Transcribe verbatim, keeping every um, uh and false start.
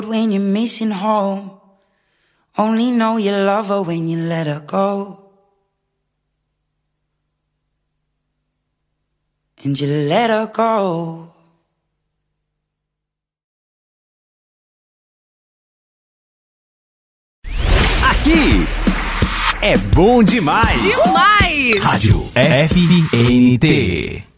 When you're missing home, only know you love her when you let her go. And you let her go. Aqui é bom demais. Demais! Rádio F N T.